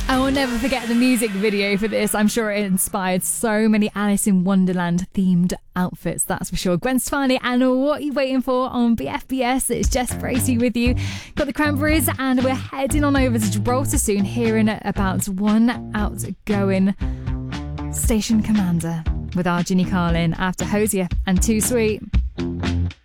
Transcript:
I will never forget the music video for this. I'm sure it inspired so many Alice in Wonderland themed outfits, that's for sure. Gwen Stefani and What Are You Waiting For on BFBS. It's Jess Bracey with you. Got the Cranberries and we're heading on over to Gibraltar soon, hearing about one outgoing station commander with our Ginny Carlin after Hosier and Too Sweet.